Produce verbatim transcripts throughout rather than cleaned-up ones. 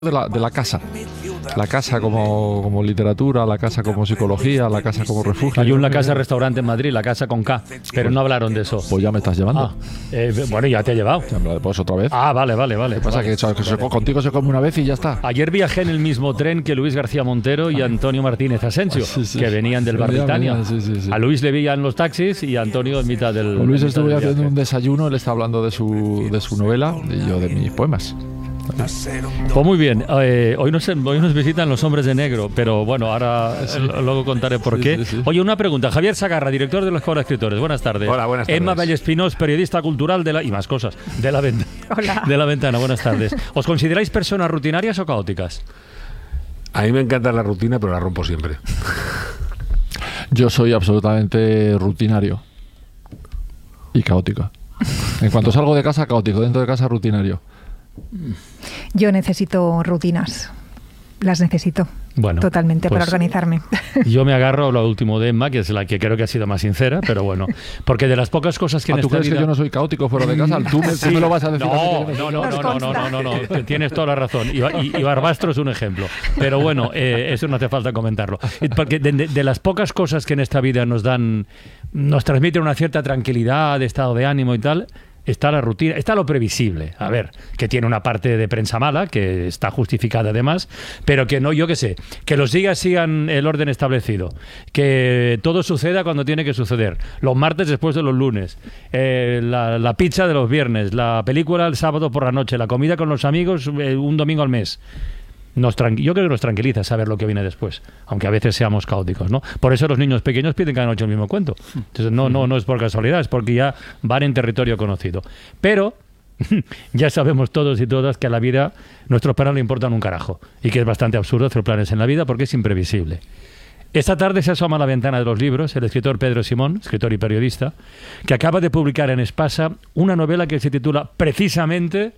De la, de la casa, la casa como, como literatura, la casa como psicología, la casa como refugio. Hay una casa restaurante en Madrid, la casa con K, pero no hablaron de eso. Pues ya me estás llevando. Ah, eh, bueno, ya te he llevado. Pues otra vez. Ah, vale, vale, vale. ¿Qué pasa? Vale, que, que vale. se, contigo se come una vez y ya está. Ayer viajé en el mismo tren que Luis García Montero y Antonio Martínez Asensio, sí, sí. que venían del Bar Venían, Britannia. venían, sí, sí, sí. A Luis le veían los taxis y a Antonio en mitad del. Con Luis en mitad estuve del haciendo viaje. un desayuno, él está hablando de su, de su novela y yo de mis poemas. Pues muy bien, eh, hoy, nos, hoy nos visitan los hombres de negro, pero bueno, ahora sí. eh, luego contaré por sí, qué. Sí, sí. Oye, una pregunta. Javier Sagarra, director de la Escuela de Escritores. Buenas tardes. Hola, buenas tardes. Emma Vallespinós, periodista cultural de la, y más cosas, de la, venta, Hola. de la Ventana. Buenas tardes. ¿Os consideráis personas rutinarias o caóticas? A mí me encanta la rutina, pero la rompo siempre. Yo soy absolutamente rutinario y caótico. En cuanto salgo de casa, caótico. Dentro de casa, rutinario. Yo necesito rutinas. Las necesito. Bueno, totalmente pues, para organizarme. Yo me agarro a lo último de Emma, que es la que creo que ha sido más sincera, pero bueno, porque de las pocas cosas que ¿Ah, en ¿Tú esta crees vida... que yo no soy caótico fuera de casa? ¿Tú me, Sí. tú me lo vas a decir? No, a mí que yo no, no, Nos no, no, no, consta. no, no, no, tienes toda la razón. Y, y, y Barbastro es un ejemplo. Pero bueno, eh, eso no hace falta comentarlo. Porque de, de, de las pocas cosas que en esta vida nos dan, nos transmiten una cierta tranquilidad, estado de ánimo y tal, está la rutina, está lo previsible. A ver, que tiene una parte de prensa mala, que está justificada además, pero que no, yo qué sé, que los días sigan el orden establecido, que todo suceda cuando tiene que suceder, los martes después de los lunes, eh, la, la pizza de los viernes, la película el sábado por la noche, la comida con los amigos eh, un domingo al mes. Nos tranqu- yo creo que nos tranquiliza saber lo que viene después, aunque a veces seamos caóticos, ¿no? Por eso los niños pequeños piden cada noche el mismo cuento. Entonces no, no, no es por casualidad, es porque ya van en territorio conocido. Pero ya sabemos todos y todas que a la vida nuestros planes le importan un carajo y que es bastante absurdo hacer planes en la vida porque es imprevisible. Esta tarde se asoma a la ventana de los libros el escritor Pedro Simón, escritor y periodista, que acaba de publicar en Espasa una novela que se titula precisamente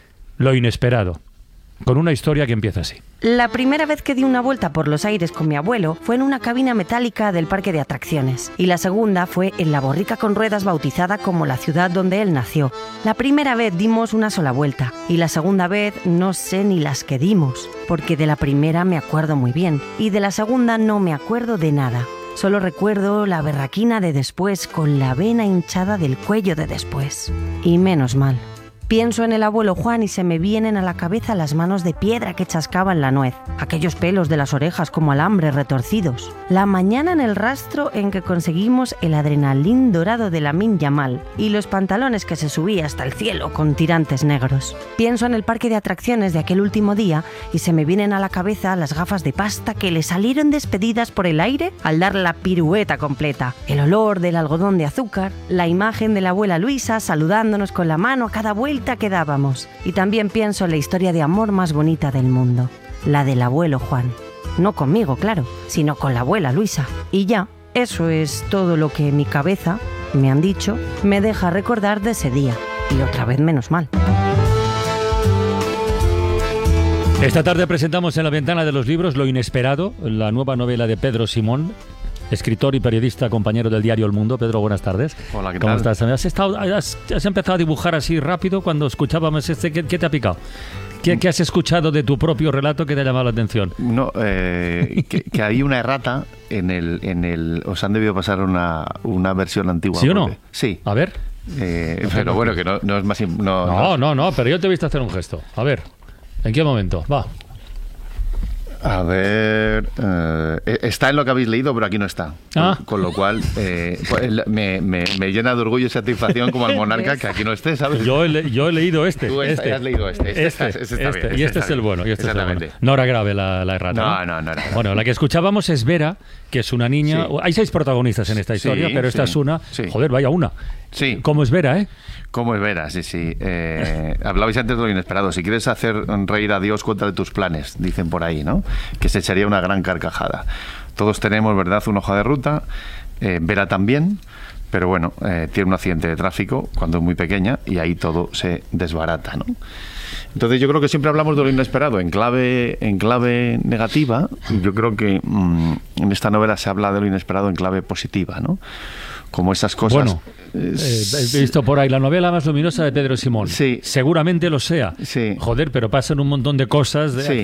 Lo inesperado, con una historia que empieza así. La primera vez que di una vuelta por los aires con mi abuelo fue en una cabina metálica del parque de atracciones. Y la segunda fue en la borrica con ruedas bautizada como la ciudad donde él nació. La primera vez dimos una sola vuelta y la segunda vez no sé ni las que dimos, porque de la primera me acuerdo muy bien y de la segunda no me acuerdo de nada. Solo recuerdo la berraquina de después con la vena hinchada del cuello de después. Y menos mal. Pienso en el abuelo Juan y se me vienen a la cabeza las manos de piedra que chascaban la nuez, aquellos pelos de las orejas como alambres retorcidos, la mañana en el rastro en que conseguimos el adrenalín dorado de Lamine Yamal y los pantalones que se subía hasta el cielo con tirantes negros. Pienso en el parque de atracciones de aquel último día y se me vienen a la cabeza las gafas de pasta que le salieron despedidas por el aire al dar la pirueta completa, el olor del algodón de azúcar, la imagen de la abuela Luisa saludándonos con la mano a cada vuelta que dábamos. Y también pienso en la historia de amor más bonita del mundo, la del abuelo Juan. No conmigo, claro, sino con la abuela Luisa. Y ya, eso es todo lo que mi cabeza, me han dicho, me deja recordar de ese día. Y otra vez menos mal. Esta tarde presentamos en la ventana de los libros Lo inesperado, la nueva novela de Pedro Simón, escritor y periodista, compañero del diario El Mundo. Pedro, buenas tardes. Hola, ¿qué ¿Cómo tal? estás? ¿Has, estado, has, has empezado a dibujar así rápido cuando escuchábamos este? ¿Qué, qué te ha picado? ¿Qué, ¿Qué has escuchado de tu propio relato que te ha llamado la atención? No, eh, que, que hay una errata en el, en el... Os han debido pasar una, una versión antigua. ¿Sí o no? porque- Sí. A ver. Eh, pero bueno, que no, no es más... im- No, No, no, no, pero yo te he visto hacer un gesto. A ver, ¿en qué momento? Va. A ver... eh, está en lo que habéis leído, pero aquí no está. Ah. Con, con lo cual, eh, pues, me, me, me llena de orgullo y satisfacción como al monarca que aquí no esté, ¿sabes? Yo he, le- yo he leído este. Tú este. has leído este. Este, Este, está, este está este. bien, Y este este está es el bien. bueno. Y este es el bueno. Exactamente. No era grave la, la errata. No, no, no era grave. Bueno, la que escuchábamos es Vera, que es una niña. Sí. Hay seis protagonistas en esta historia, Sí, pero esta sí, es una. sí. Joder, vaya una. Sí. ¿Cómo es Vera, eh? ¿Cómo es Vera? Sí, sí. Eh, hablabais antes de lo inesperado. Si quieres hacer reír a Dios, cuéntale tus planes, dicen por ahí, ¿no? Que se echaría una gran carcajada. Todos tenemos, ¿verdad?, una hoja de ruta. Eh, Vera también. Pero bueno, eh, tiene un accidente de tráfico cuando es muy pequeña y ahí todo se desbarata, ¿no? Entonces yo creo que siempre hablamos de lo inesperado en clave, en clave negativa. Yo creo que mmm, en esta novela se habla de lo inesperado en clave positiva, ¿no? como esas cosas. Bueno, eh, he visto por ahí la novela más luminosa de Pedro Simón. Sí. Seguramente lo sea. Sí. Joder, pero pasan un montón de cosas de Sí.